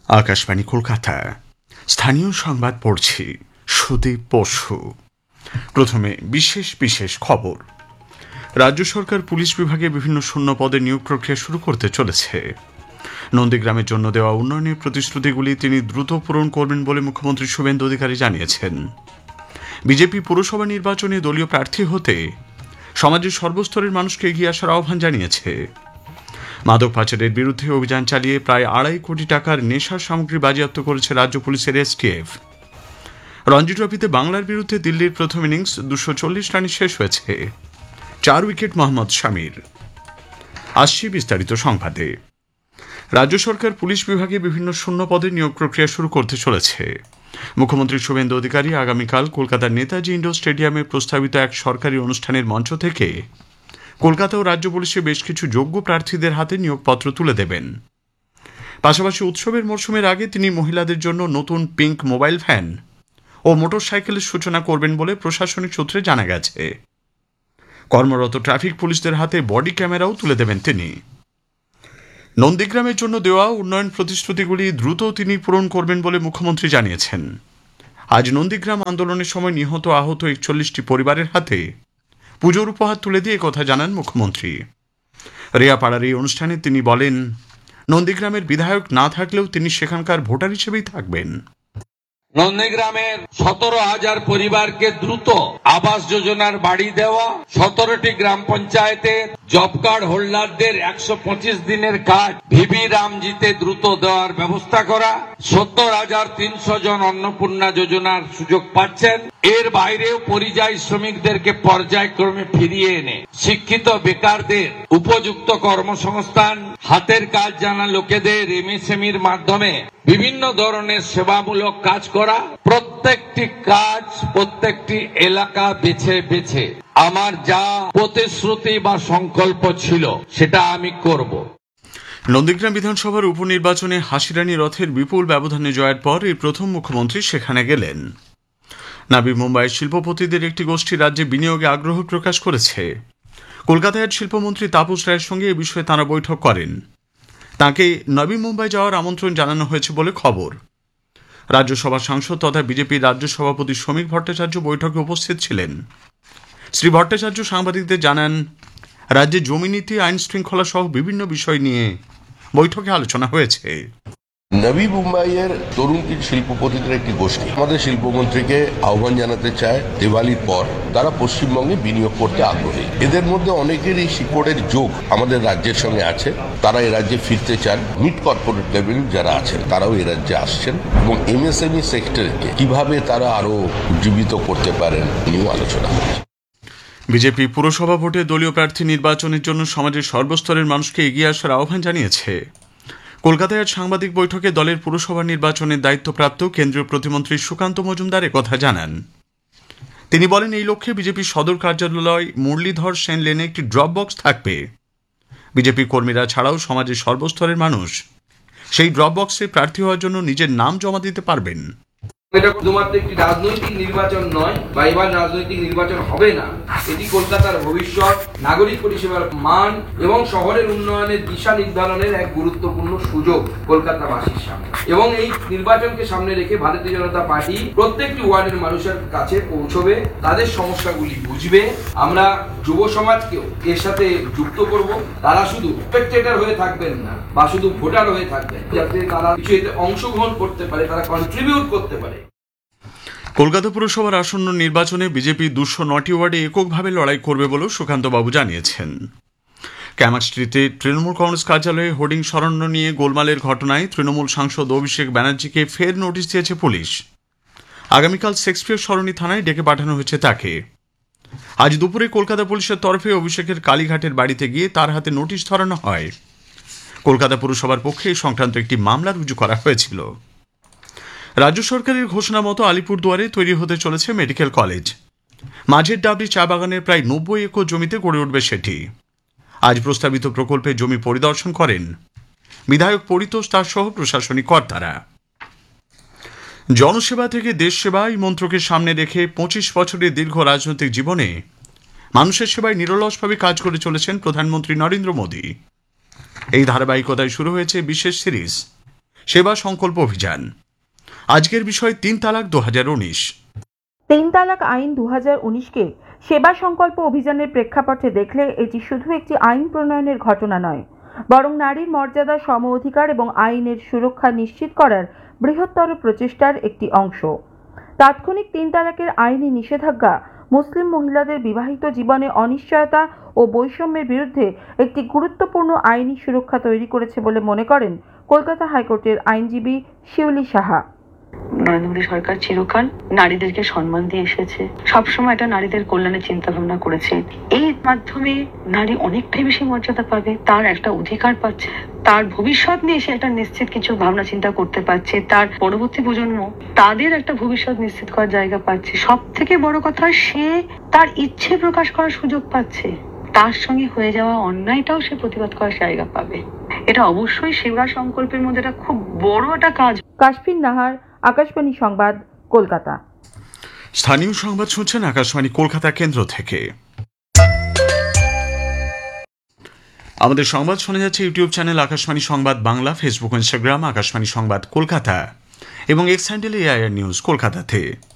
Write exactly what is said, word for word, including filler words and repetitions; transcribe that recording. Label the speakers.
Speaker 1: আকাশবাণী কলকাতা স্থানীয় সংবাদ পড়ছি সুদীপ বসু। প্রথমে বিশেষ বিশেষ খবর। রাজ্য সরকার পুলিশ বিভাগে বিভিন্ন শূন্য পদে নিয়োগ প্রক্রিয়া শুরু করতে চলেছে। নন্দীগ্রামের জন্য দেওয়া উন্নয়নের প্রতিশ্রুতিগুলি তিনি দ্রুত পূরণ করবেন বলে মুখ্যমন্ত্রী শুভেন্দু অধিকারী জানিয়েছেন। বিজেপি পুরসভা নির্বাচনে দলীয় প্রার্থী হতে সমাজের সর্বস্তরের মানুষকে এগিয়ে আসার আহ্বান জানিয়েছে। মাদক পাচারের বিরুদ্ধে অভিযান চালিয়ে প্রায় আড়াই কোটি টাকার নেশার সামগ্রী বাজেয়াপ্ত করেছে রাজ্য পুলিশের এসটিএফ। রঞ্জি ট্রফিতে বাংলার বিরুদ্ধে দিল্লির প্রথম ইনিংস দুশো চল্লিশ রানে শেষ হয়েছে। চার উইকেট মোহাম্মদ শামির। আসছি বিস্তারিত সংবাদে। রাজ্য সরকার পুলিশ বিভাগে বিভিন্ন শূন্য পদে নিয়োগ প্রক্রিয়া শুরু করতে চলেছে। মুখ্যমন্ত্রী শুভেন্দু অধিকারী আগামীকাল কলকাতার নেতাজি ইন্ডোর স্টেডিয়ামে প্রস্তাবিত এক সরকারি অনুষ্ঠানের মঞ্চ থেকে কলকাতা ও রাজ্য পুলিশে বেশ কিছু যোগ্য প্রার্থীদের হাতে নিয়োগপত্র তুলে দেবেন। পাশাপাশি উৎসবের মরশুমের আগে তিনি মহিলাদের জন্য নতুন পিঙ্ক মোবাইল ভ্যান ও মোটর সাইকেলের সূচনা করবেন বলে প্রশাসনিক সূত্রে জানা গেছে। কর্মরত ট্রাফিক পুলিশদের হাতে বডি ক্যামেরাও তুলে দেবেন তিনি। নন্দীগ্রামের জন্য দেওয়া উন্নয়ন প্রতিশ্রুতিগুলি দ্রুত তিনি পূরণ করবেন বলে মুখ্যমন্ত্রী জানিয়েছেন। আজ নন্দীগ্রাম আন্দোলনের সময় নিহত আহত একচল্লিশটি পরিবারের হাতে পুজোর উপহার তুলে দিয়ে কথা জানান মুখ্যমন্ত্রী। রেয়াপাড়ার এই অনুষ্ঠানে তিনি বলেন, নন্দীগ্রামের বিধায়ক না থাকলেও তিনি সেখানকার ভোটার হিসেবেই থাকবেন।
Speaker 2: নন্দীগ্রামের সতেরো হাজার পরিবারকে দ্রুত আবাস যোজনার বাড়ি দেওয়া, সতেরোটি গ্রাম পঞ্চায়েতের জব কার্ড হোল্ডারদের একশো পঁচিশ দিনের কাজ ভিভি রামজিতে দ্রুত দেওয়ার ব্যবস্থা করা, সত্তর হাজার তিনশো জন অন্নপূর্ণা যোজনার সুযোগ পাচ্ছেন। এর বাইরেও পরিযায়ী শ্রমিকদেরকে পর্যায়ক্রমে ফিরিয়ে এনে শিক্ষিত বেকারদের উপযুক্ত কর্মসংস্থান, হাতের কাজ জানা লোকেদের এমএসএমইর মাধ্যমে বিভিন্ন ধরনের সেবামূলক কাজ করা, প্রত্যেকটি কাজ প্রত্যেকটি এলাকা বেছে বেছে আমার যা প্রতিশ্রুতি বা সংকল্প ছিল সেটা আমি করব।
Speaker 1: নন্দীগ্রাম বিধানসভার উপনির্বাচনে হাসিরানী রথের বিপুল ব্যবধানে জয়ের পর এই প্রথম মুখ্যমন্ত্রী সেখানে গেলেন। নাবি মুম্বাইয়ের শিল্পপতিদের একটি গোষ্ঠী রাজ্যে বিনিয়োগে আগ্রহ প্রকাশ করেছে। কলকাতায় শিল্পমন্ত্রী তাপস রায়ের সঙ্গে এ বিষয়ে তাঁরা বৈঠক করেন। তাঁকে নবী মুম্বাই যাওয়ার আমন্ত্রণ জানানো হয়েছে বলে খবর। রাজ্যসভার সাংসদ তথা বিজেপির রাজ্য সভাপতি শ্রমিক ভট্টাচার্য বৈঠকে উপস্থিত ছিলেন। শ্রী ভট্টাচার্য সাংবাদিকদের জানান, রাজ্যে জমি নীতি, আইন শৃঙ্খলা সহ বিভিন্ন বিষয় নিয়ে বৈঠকে আলোচনা হয়েছে।
Speaker 3: নবী মুম্বাইয়ের তরুণ শিল্পপতিদের একটি গোষ্ঠী আমাদের শিল্পমন্ত্রীকে আহ্বান জানাতে চায় দিওয়ালির পর তারা পশ্চিমবঙ্গে বিনিয়োগ করতে আগ্রহী। এদের মধ্যে অনেকেরই শিকড়ের যোগ আমাদের রাজ্যের সঙ্গে আছে। তারা এ রাজ্যে ফিরতে চান। মিড কর্পোরেট লেভেল যারা আছেন তারাও এ রাজ্যে আসছেন এবং এমএসএমই সেক্টরকে কিভাবে তারা আরো উজ্জীবিত করতে পারেন নিয়েও আলোচনা হয়েছে।
Speaker 1: বিজেপি পুরসভা ভোটে দলীয় প্রার্থী নির্বাচনের জন্য সমাজের সর্বস্তরের মানুষকে এগিয়ে আসার আহ্বান জানিয়েছে। কলকাতায় আজ সাংবাদিক বৈঠকে দলের পুরসভা নির্বাচনের দায়িত্বপ্রাপ্ত কেন্দ্রীয় প্রতিমন্ত্রী সুকান্ত মজুমদার কথা জানান। তিনি বলেন, এই লক্ষ্যে বিজেপির সদর কার্যালয় মুরলীধর সেন লেনে একটি ড্রপ বক্স থাকবে। বিজেপি কর্মীরা ছাড়াও সমাজের সর্বস্তরের মানুষ সেই ড্রপ বক্সে প্রার্থী হওয়ার জন্য নিজের নাম জমা দিতে পারবেন।
Speaker 4: এটা শুধুমাত্র একটি রাজনৈতিক নির্বাচন নয় বা এবার রাজনৈতিক নির্বাচন হবে না, এটি কলকাতার ভবিষ্যৎ, নাগরিক পরিষেবার মান এবং শহরের উন্নয়নের দিশা নির্ধারণের এক গুরুত্বপূর্ণ সুযোগ কলকাতাবাসীর সামনে। এবং এই নির্বাচনকে সামনে রেখে ভারতীয় জনতা পার্টি প্রত্যেকটি ওয়ার্ডের মানুষের কাছে পৌঁছবে, তাদের সমস্যাগুলি বুঝবে। আমরা যুব সমাজকেও এর সাথে যুক্ত করব। তারা শুধু স্পেকটেটর হয়ে থাকবেন না বা শুধু ভোটার হয়ে থাকবেন, যাতে তারা কিছু এতে অংশগ্রহণ করতে পারে, তারা কন্ট্রিবিউট করতে পারে।
Speaker 1: কলকাতা পুরসভার আসন্ন নির্বাচনে বিজেপি দুশো নটি ওয়ার্ডে এককভাবে লড়াই করবে বলেও সুকান্তবাবু জানিয়েছেন। ক্যামাক স্ট্রিটে তৃণমূল কংগ্রেস কার্যালয়ে হোর্ডিং সরানো নিয়ে গোলমালের ঘটনায় তৃণমূল সাংসদ অভিষেক ব্যানার্জিকে ফের নোটিশ দিয়েছে পুলিশ। আগামীকাল শেক্সপিয়ার সরণি থানায় ডেকে পাঠানো হয়েছে তাকে। আজ দুপুরে কলকাতা পুলিশের তরফে অভিষেকের কালীঘাটের বাড়িতে গিয়ে তার হাতে নোটিশ ধরানো হয়। কলকাতা পুরসভার পক্ষে এই সংক্রান্ত একটি মামলা রুজু করা হয়েছিল। রাজ্য সরকারের ঘোষণা মতো আলিপুরদুয়ারে তৈরি হতে চলেছে মেডিকেল কলেজ। মাঝের ডাবরি চা বাগানের প্রায় নব্বই একর জমিতে গড়ে উঠবে সেটি। আজ প্রস্তাবিত প্রকল্পের জমি পরিদর্শন করেন বিধায়ক পরিতোষ দাস সহ প্রশাসনিক কর্তারা। জনসেবা থেকে দেশ সেবা এই মন্ত্রকে সামনে রেখে পঁচিশ বছরের দীর্ঘ রাজনৈতিক জীবনে মানুষের সেবায় নিরলসভাবে কাজ করে চলেছেন প্রধানমন্ত্রী নরেন্দ্র মোদী। এই ধারাবাহিকতায় শুরু হয়েছে বিশেষ সিরিজ সেবা সংকল্প অভিযান। আজকের বিষয় তিন তালাক দু হাজার উনিশ।
Speaker 5: তিন তালাক আইন দু হাজার উনিশকে সেবা সংকল্প অভিযানের প্রেক্ষাপটে দেখলে এটি শুধু একটি আইন প্রণয়নের ঘটনা নয়, বরং নারীর মর্যাদা, সম অধিকার এবং আইনের সুরক্ষা নিশ্চিত করার বৃহত্তর প্রচেষ্টার একটি অংশ। তাৎক্ষণিক তিন তালাকের আইনি নিষেধাজ্ঞা মুসলিম মহিলাদের বিবাহিত জীবনে অনিশ্চয়তা ও বৈষম্যের বিরুদ্ধে একটি গুরুত্বপূর্ণ আইনি সুরক্ষা তৈরি করেছে বলে মনে করেন কলকাতা হাইকোর্টের আইনজীবী শিউলি সাহা।
Speaker 6: নরেন্দ্র মোদী সরকার চিরকাল নারীদেরকে সম্মান দিয়ে এসেছে, সবসময় এটা নারীদের কল্যাণে চিন্তা ভাবনা করেছে। এই মাধ্যমে নারী অনেকটাই বেশি মর্যাদা পাবে, তার একটা অধিকার পাচ্ছে, তার ভবিষ্যৎ নিয়ে সে একটা নিশ্চিত কিছু ভাবনা চিন্তা করতে পারছে, তার পরবর্তী প্রজন্ম তাদের একটা ভবিষ্যৎ নিশ্চিত করার জায়গা পাচ্ছে। সব থেকে বড় কথা, সে তার ইচ্ছে প্রকাশ করার সুযোগ পাচ্ছে, তার সঙ্গে হয়ে যাওয়া অন্যায়টাও সে প্রতিবাদ করার জায়গা পাবে। এটা অবশ্যই সেবা সংকল্পের মধ্যে একটা খুব বড় একটা কাজ।
Speaker 5: কাশফিন নাহার, আকাশবাণী সংবাদ, কলকাতা।
Speaker 1: স্থানীয় সংবাদ শুনছেন আকাশবাণী কলকাতা কেন্দ্র থেকে। আমাদের সংবাদ শোনা যাচ্ছে ইউটিউব চ্যানেল আকাশবাণী সংবাদ বাংলা, ফেসবুক, ইনস্টাগ্রাম আকাশবাণী সংবাদ কলকাতা এবং এক্স হ্যান্ডেল এআইআর নিউজ কলকাতাতে।